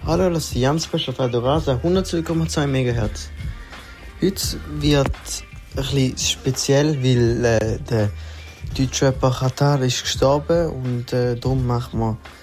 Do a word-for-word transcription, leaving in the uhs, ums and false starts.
Hallo, das ist die Jams-Special auf Radio Rasa, hundertzwei Komma zwei Megahertz. Heute wird ein bisschen speziell, weil äh, der Deutschrapper Katar ist gestorben und äh, darum machen wir